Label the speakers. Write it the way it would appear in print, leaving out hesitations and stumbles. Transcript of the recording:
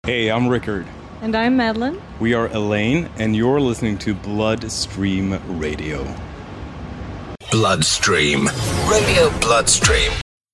Speaker 1: Hey, I'm Rickard.
Speaker 2: And I'm Madeline.
Speaker 1: We are Elaine, and you're listening to Bloodstream Radio.
Speaker 3: Bloodstream. Radio Bloodstream.